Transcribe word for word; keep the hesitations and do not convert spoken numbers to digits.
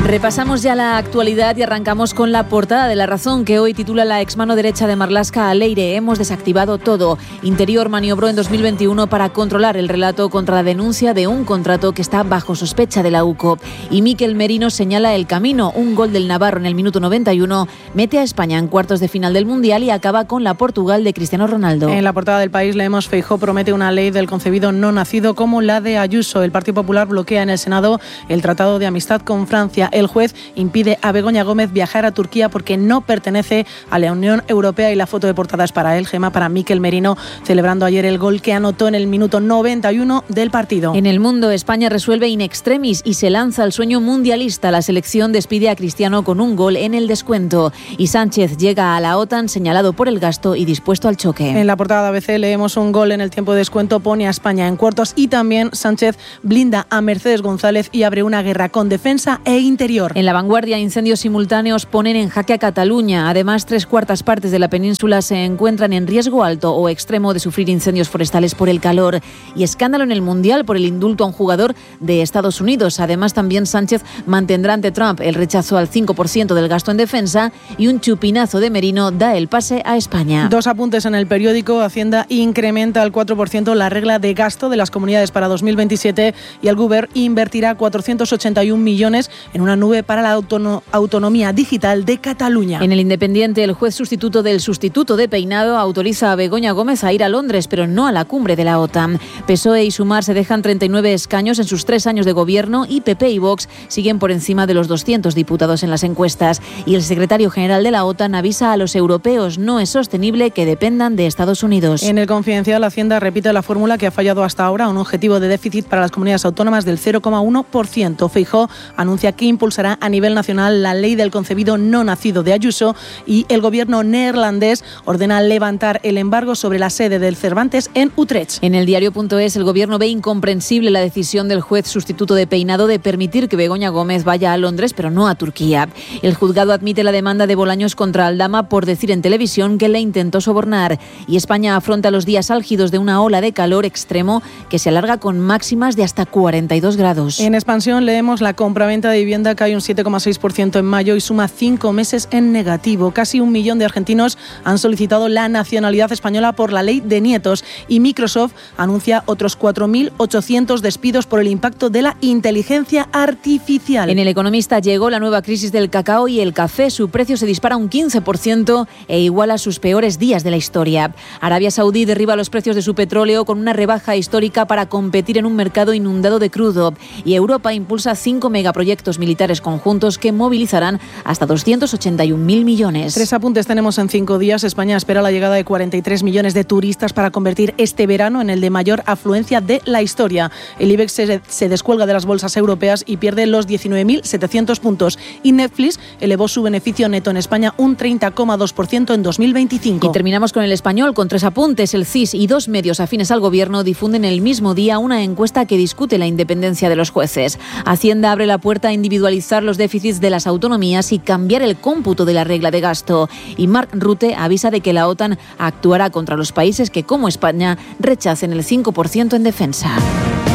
Repasamos ya la actualidad y arrancamos con la portada de La Razón, que hoy titula: la exmano derecha de Marlaska a Leire, hemos desactivado todo. Interior maniobró en dos mil veintiuno para controlar el relato contra la denuncia de un contrato que está bajo sospecha de la U C O. Y Mikel Merino señala el camino. Un gol del navarro en el minuto noventa y uno mete a España en cuartos de final del Mundial y acaba con la Portugal de Cristiano Ronaldo. En la portada del País leemos: Feijóo promete una ley del concebido no nacido como la de Ayuso. El Partido Popular bloquea en el Senado el Tratado de Amistad con Francia. El juez impide a Begoña Gómez viajar a Turquía porque no pertenece a la Unión Europea, y la foto de portada es para él, Gema, para Mikel Merino, celebrando ayer el gol que anotó en el minuto noventa y uno del partido. En el mundo, España resuelve in extremis y se lanza al sueño mundialista. La selección despide a Cristiano con un gol en el descuento. Y Sánchez llega a la OTAN señalado por el gasto y dispuesto al choque. En la portada de A B C leemos: un gol en el tiempo de descuento pone a España en cuartos, y también Sánchez blinda a Mercedes González y abre una guerra con defensa e interior. En La Vanguardia, incendios simultáneos ponen en jaque a Cataluña. Además, tres cuartas partes de la península se encuentran en riesgo alto o extremo de sufrir incendios forestales por el calor. Y escándalo en el Mundial por el indulto a un jugador de Estados Unidos. Además, también Sánchez mantendrá ante Trump el rechazo al cinco por ciento del gasto en defensa, y un chupinazo de Merino da el pase a España. Dos apuntes en el periódico: Hacienda incrementa al cuatro por ciento la regla de gasto de las comunidades para dos mil veintisiete, y el Govern invertirá cuatrocientos ochenta y un millones en una nube para la autono- autonomía digital de Cataluña. En El Independiente, el juez sustituto del sustituto de Peinado autoriza a Begoña Gómez a ir a Londres, pero no a la cumbre de la OTAN. P S O E y Sumar se dejan treinta y nueve escaños en sus tres años de gobierno, y P P y Vox siguen por encima de los doscientos diputados en las encuestas. Y el secretario general de la OTAN avisa a los europeos: no es sostenible que dependan de Estados Unidos. En El Confidencial, Hacienda repite la fórmula que ha fallado hasta ahora: un objetivo de déficit para las comunidades autónomas del cero coma uno por ciento. Feijóo anuncia que impulsará a nivel nacional la ley del concebido no nacido de Ayuso, y el gobierno neerlandés ordena levantar el embargo sobre la sede del Cervantes en Utrecht. En el diario.es, el gobierno ve incomprensible la decisión del juez sustituto de Peinado de permitir que Begoña Gómez vaya a Londres, pero no a Turquía. El juzgado admite la demanda de Bolaños contra Aldama por decir en televisión que le intentó sobornar. Y España afronta los días álgidos de una ola de calor extremo que se alarga con máximas de hasta cuarenta y dos grados. En Expansión leemos: la compraventa de vivienda cae un siete coma seis por ciento en mayo y suma cinco meses en negativo. Casi un millón de argentinos han solicitado la nacionalidad española por la ley de nietos, y Microsoft anuncia otros cuatro mil ochocientos despidos por el impacto de la inteligencia artificial. En El Economista, llegó la nueva crisis del cacao y el café. Su precio se dispara un quince por ciento e iguala sus peores días de la historia. Arabia Saudí derriba los precios de su petróleo con una rebaja histórica para competir en un mercado inundado de crudo. Y Europa impulsa cinco megaproyectos militares conjuntos que movilizarán hasta doscientos ochenta y un mil millones. Tres apuntes tenemos en cinco días. España espera la llegada de cuarenta y tres millones de turistas para convertir este verano en el de mayor afluencia de la historia. El IBEX se, se descuelga de las bolsas europeas y pierde los diecinueve mil setecientos puntos. Y Netflix elevó su beneficio neto en España un treinta coma dos por ciento en dos mil veinticinco. Y terminamos con El Español con tres apuntes. El C I S y dos medios afines al gobierno difunden el mismo día una encuesta que discute la independencia de los jueces. Hacienda abre la puerta a individualizar los déficits de las autonomías y cambiar el cómputo de la regla de gasto. Y Mark Rutte avisa de que la OTAN actuará contra los países que, como España, rechacen el cinco por ciento en defensa.